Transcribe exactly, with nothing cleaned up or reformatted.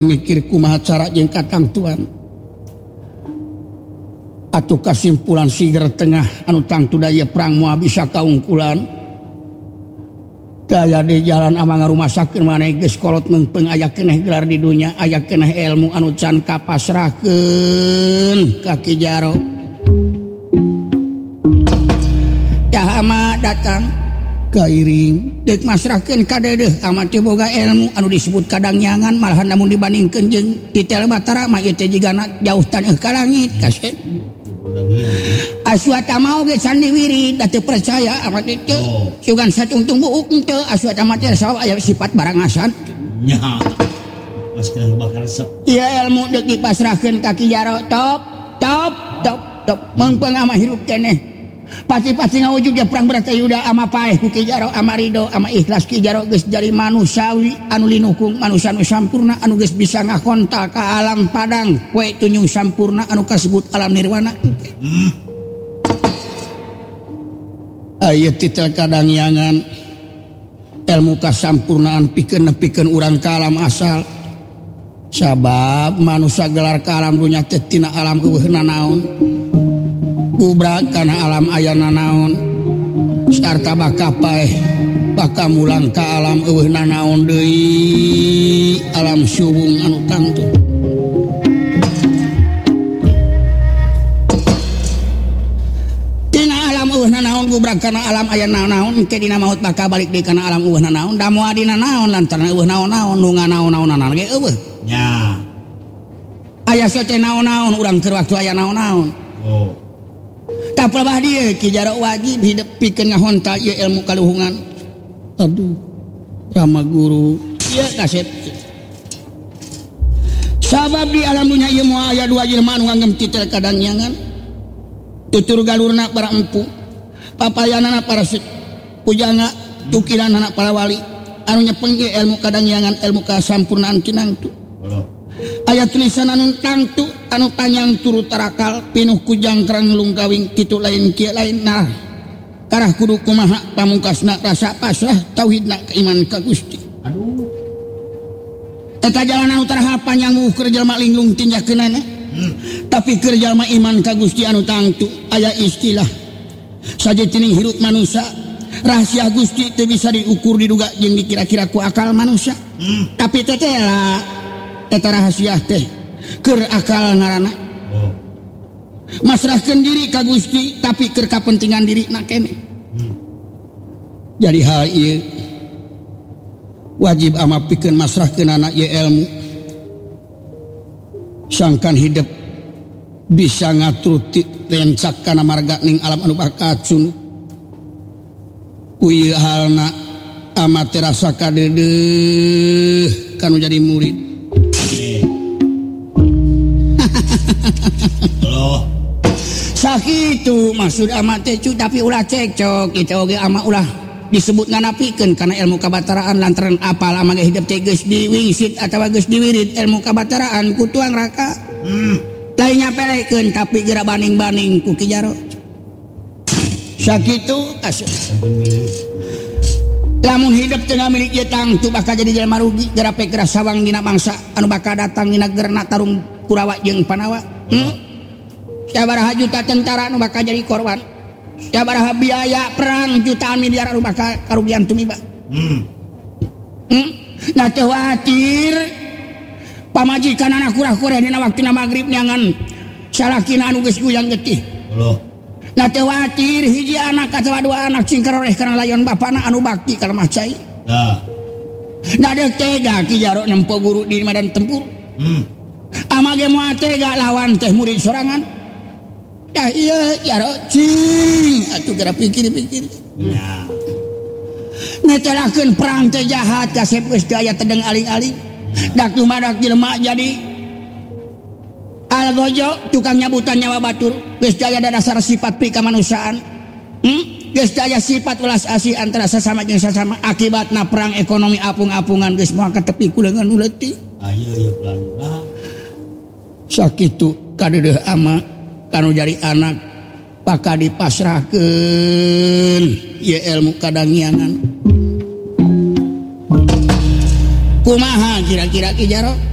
mikir kumaha cara jeung katang tuan atuh kasimpulan siger tengah anu tangtu daya perang moal bisa kaungkulan daya di jalan ama ngarumasakeun maneh geus kolot meungpeung aya keneh gelar di dunya aya keneh ilmu anu can kapasrahkeun ka Ki Jaro ya ama datang kairing deuk masrahkeun ka dedeuh ama teu boga ilmu anu disebut kadangyangan malahan namun dibandingkeun jeung titel Batara mah ieu teh jigana jauh taneuh ka langit kasih Aswata mau ge sandi wirid da teu percaya amat itu sugan satungtung buuk teu aswata mah teh sawa aya sifat barangasan nya maskeun bakal resep ieu ilmu deuk dipasrahkeun ka Ki Jaro top top top top meungpeung ama hirup keneh pasti-pasti ngawujud ya perang Bratayuda ama paeh ku Ki Jaro ama ridho ama ikhlas Ki Jaro geus jadi manusiawi anu linukung manusia anu sampurna anu geus bisa ngakontal ka alam padang we tunyung sampurna anu kasebut alam nirwana hmm. Aya titel kadangyangan ilmu kasampurnaan pikeun nepikeun urang ka alam asal sabab manusia gelar ka alam dunya teh tina alam eueuhna naon kubra kana alam ayana naon sarta baka paeh baka mulang ka alam eueuhna naon deui alam subung anu tangtu tina alam eueuhna naon kubra kana alam ayana naon engke dina maut baka balik deui kana alam eueuhna naon da moal dina naon lantaran eueuh naon-naon nu nganaon-naonan ge eueuh nya aya sote naon-naon urang keur waktu aya naon-naon oh tapalbah dia Ki Jaro wajib hidup pikeun ngahontal ieu ilmu kaluhungan aduh Rama Guru ieu kaset sabab di alam dunya ieu moal aya dua jelema anu nganggem titel kadangyangan tutur galurna para empu papayanana para pujangga tukilanana para wali anu nyepeng ieu ilmu kadangyangan ilmu kasampurnaan kinangtu aya tulisan anu tangtu anu panjang turut tarakal pinuh ku jangkrang lungkawing kitu lain kieu lain nah karah kudu kumaha pamungkasna rasa pasrah tauhidna keiman ka Gusti aduh eta jalan anu taraha panjang mueuh keur jalma linglung tinjakeunana hmm. tapi keur jalma iman ka Gusti anu tangtu aya istilah sajeting hirup manusia rahasia Gusti teu bisa diukur diduga jeung dikira-kira ku akal manusia hmm. tapi teh teh eta rahasia teh keur akal ngaranna oh. masrahkeun diri ka Gusti tapi keur kapentingan diri na keneh hmm. jadi hal ieu wajib ama pikeun masrahkeun anak ieu ilmu sangkan hidup bisa ngatur rencak kana marga ning alam anu bakacun ku ieu halna ama terasa kadeudeung kanu jadi murid loh sakitu maksud amat teh tapi ulah cekcok kita oge ama ulah disebut nganapikeun kana ilmu kabataraan lantaran apal ama ge hidup teh geus diwingsit atawa geus diwirid ilmu kabataraan ku tuang raka hmm. lain nyapelekeun tapi geura banding-banding ku Ki Jaro sakitu asuh lamun hidup tengah milik ieu tangtu bakal jadi jelema rugi geura pe geura sawang dina mangsa anu bakal datang dina gerna tarung Kurawa jeung Panawa hmm? sabaraha juta tentara anu bakal jadi korban sabaraha biaya perang jutaan miliar anu bakal karugian tumiba hmm. hmm? nah teu watir pamajikan anak kurah-kurah dina waktuna magrib niangan salakina anu geus guyang getih nah teu watir hiji anak atawa dua anak cing karoreh kana layon bapana anu bakti ka lemah cai nah nah deuk tega Ki Jaro nempo guru di medan tempur hmm. ama ge moal tega lawan teh murid sorangan dah ieu Jaro cing atuh geura pikir-pikir nya netelakeun perang teh jahat kasep geus teu aya tedeng aling-aling dak dumadak jelema jadi algojo tukang nyabutan nyawa batur geus teu aya dasar sifat pi kamanusiaan hmm? geus teu aya sifat welas asih antara sesama jeung sesama akibatna perang ekonomi apung-apungan geus moal ka tepi ku leungeun nu leutik ayeuna ieu pelan-pelan sakitu kadeudeung ama kanu jadi anak bakal dipasrahkeun ieu ilmu kadangyangan kumaha kira-kira Ki Jaro